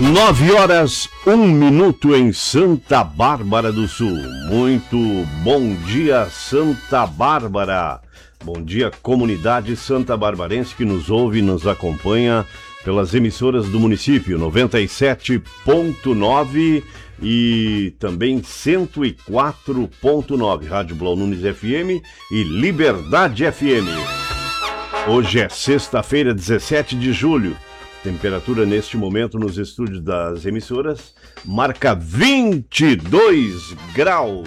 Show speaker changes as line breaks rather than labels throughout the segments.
9h01 em Santa Bárbara do Sul. Muito bom dia, Santa Bárbara. Bom dia, comunidade santabarbarense que nos ouve e nos acompanha pelas emissoras do município, 97.9 e também 104.9, Rádio Blau Nunes FM e Liberdade FM. Hoje é sexta-feira, 17 de julho. Temperatura neste momento nos estúdios das emissoras marca 22 graus.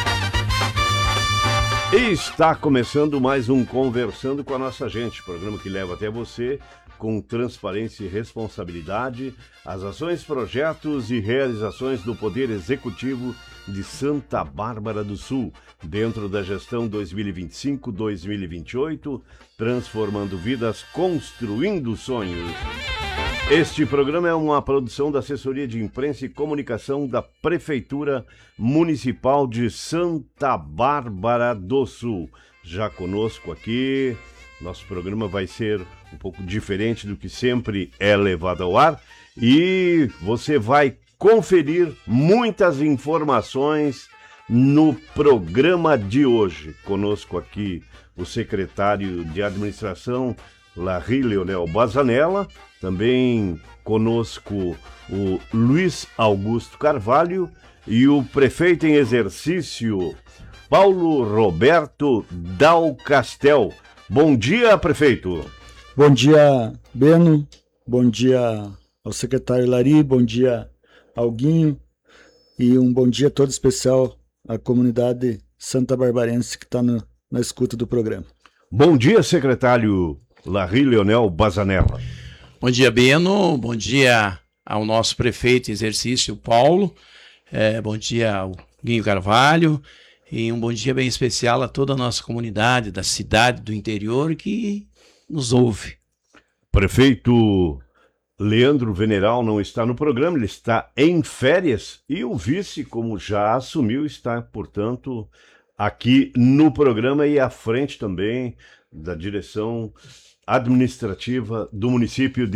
E está começando mais um Conversando com a Nossa Gente, programa que leva até você, com transparência e responsabilidade, as ações, projetos e realizações do Poder Executivo de Santa Bárbara do Sul, dentro da gestão 2025-2028, transformando vidas, construindo sonhos. Este programa é uma produção da Assessoria de Imprensa e Comunicação da Prefeitura Municipal de Santa Bárbara do Sul. Já conosco aqui, nosso programa vai ser um pouco diferente do que sempre é levado ao ar e você vai conferir muitas informações no programa de hoje. Conosco aqui o secretário de Administração, Larry Leonel Bazanella, também conosco o Luiz Augusto Carvalho e o prefeito em exercício, Paulo Roberto Dal Castel. Bom dia, prefeito.
Bom dia, Beno. Bom dia ao secretário Lari. Bom dia, Alguinho. E um bom dia todo especial à comunidade santabarbarense que está na escuta do programa.
Bom dia, secretário Larry Leonel Bazanella.
Bom dia, Beno. Bom dia ao nosso prefeito em exercício, Paulo. Bom dia ao Guinho Carvalho. E um bom dia bem especial a toda a nossa comunidade da cidade do interior que nos ouve.
Prefeito Leandro Veneral não está no programa, ele está em férias e o vice, como já assumiu, está, portanto, aqui no programa e à frente também da direção administrativa do município de